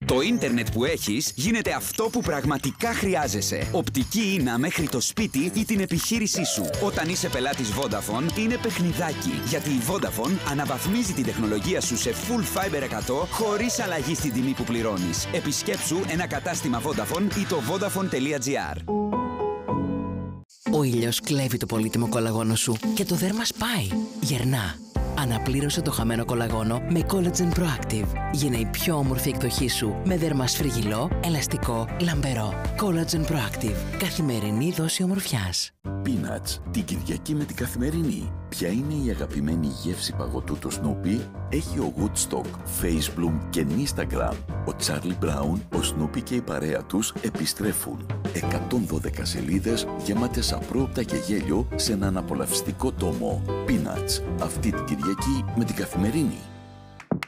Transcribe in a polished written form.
Το ίντερνετ που έχεις γίνεται αυτό που πραγματικά χρειάζεσαι. Οπτική ίνα μέχρι το σπίτι ή την επιχείρησή σου. Όταν είσαι πελάτης Vodafone είναι παιχνιδάκι. Γιατί η Vodafone αναβαθμίζει την τεχνολογία σου σε Full Fiber 100 χωρίς αλλαγή στην τιμή που πληρώνεις. Επισκέψου ένα κατάστημα Vodafone ή το vodafone.gr. Ο ήλιος κλέβει το πολύτιμο κολαγόνο σου και το δέρμα σπάει. Γερνά. Αναπλήρωσε το χαμένο κολαγόνο με Collagen Proactive. Γίνε η πιο όμορφη εκδοχή σου με δέρμα σφριγγυλό, ελαστικό, λαμπερό. Collagen Proactive. Καθημερινή δόση ομορφιάς. Peanuts, την Κυριακή με την Καθημερινή. Ποια είναι η αγαπημένη γεύση παγωτού του Snoopy? Έχει ο Woodstock, Facebook και Instagram. Ο Charlie Brown, ο Snoopy και η παρέα τους επιστρέφουν. 112 σελίδες γεμάτες απρόοπτα και γέλιο σε έναν απολαυστικό τόμο. Peanuts, αυτή την Κυριακή με την Καθημερινή.